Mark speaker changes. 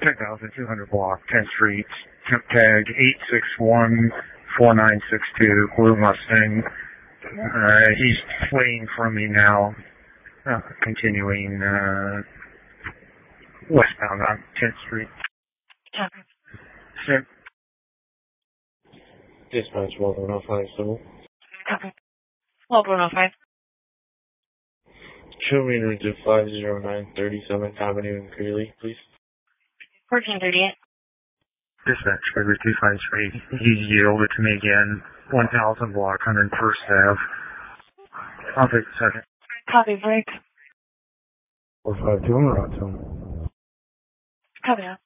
Speaker 1: 10,200 block, 10th Street, temp tag 8614962, Blue Mustang. He's fleeing from me now, continuing westbound on 10th Street.
Speaker 2: Copy.
Speaker 1: Sir.
Speaker 3: Dispatch 1105 Civil.
Speaker 2: Copy. 1105.
Speaker 3: Show me in route to 509 37th Avenue in Greeley, please.
Speaker 2: 1438.
Speaker 1: Dispatch, River 253. He yielded to me again. 1000 block, 101st Ave. I'll take a second.
Speaker 2: Copy, break.
Speaker 3: 452 on the route zone.
Speaker 2: Copy that.